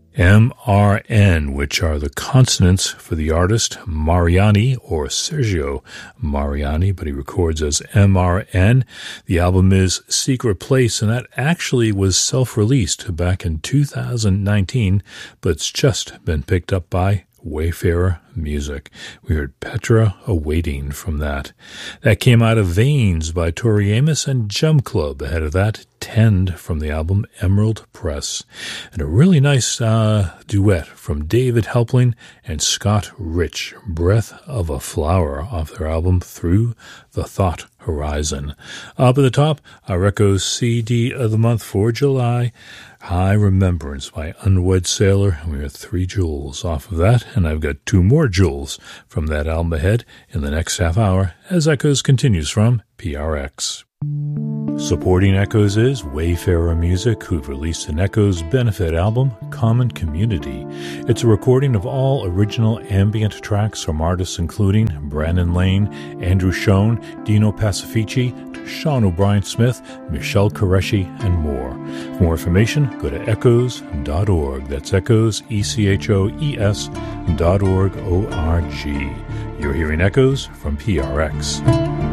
MRN, which are the consonants for the artist Mariani, or Sergio Mariani, but he records as MRN. The album is Secret Place, and that actually was self-released back in 2019, but it's just been picked up by Wayfarer Music. We heard Petra Awaiting from that. That came out of Veins by Tori Amos and Gem Club. Ahead of that, Tend from the album Emerald Press. And a really nice duet from David Helpling and Scott Rich, Breath of a Flower, off their album Through the Thought Horizon. Up at the top, our Echoes CD of the month for July, High Remembrance by Unwed Sailor, and we have 3 jewels off of that, and I've got 2 more jewels from that album ahead in the next half hour as Echoes continues from PRX. Supporting Echoes is Wayfarer Music, who've released an Echoes benefit album, Common Community. It's a recording of all original ambient tracks from artists including Brandon Lane, Andrew Schoen, Dino Pacifici, Sean O'Brien Smith, Michelle Qureshi, and more. For more information, go to echoes.org. That's Echoes, ECHOES.org, O-R-G. You're hearing Echoes from PRX.